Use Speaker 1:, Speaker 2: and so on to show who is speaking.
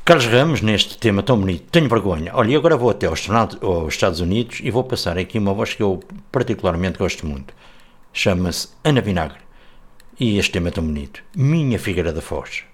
Speaker 1: Carlos Ramos, neste tema tão bonito, tenho vergonha. Olha, e agora vou até aos Estados Unidos e vou passar aqui uma voz que eu particularmente gosto muito. Chama-se Ana Vinagre. E este tema é tão bonito. Minha Figueira da Foz.